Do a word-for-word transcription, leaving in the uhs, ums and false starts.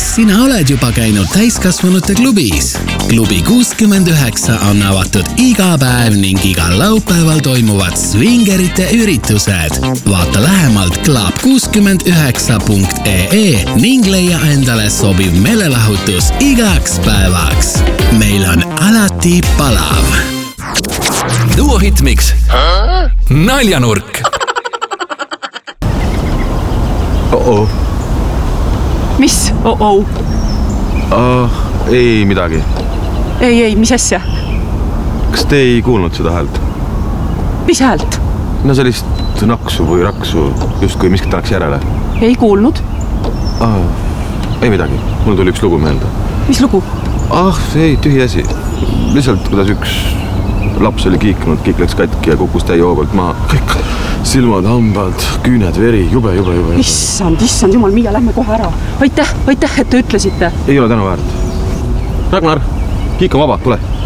Kas sina oled juba käinud täiskasvanute klubis? Klubi kuuskümmend üheksa on avatud iga päev ning igal laupäeval toimuvad swingerite üritused. Vaata lähemalt club kuuskümmend üheksa punkt ee ning leia endale sobiv meelelahutus igaks päevaks. Meil on alati palav. Duo Hitmix. Naljanurk. Oh-oh. Mis? Oh-oh. Uh, ei midagi. Ei, ei, mis asja? Kas te ei kuulnud seda häält? Mis häält? No sellist naksu või raksu, just kui miskit annaks järele. Ei kuulnud. Ah, ei midagi, mul tuli üks lugu meelde. Mis lugu? Ah, ei, tühi asi. Lihtsalt kuidas üks laps oli kiiknud, kiik läks katki ja kukkus täie hoogult maha. Kõik silmad, hambad, küüned, veri, jube, jube, jube. Issand, issand, jumal, Miia, lähme kohe ära. Aitäh, aitäh, et te ütlesite. Ei ole tänu väärt. Ragnar, kiik on vaba, tule.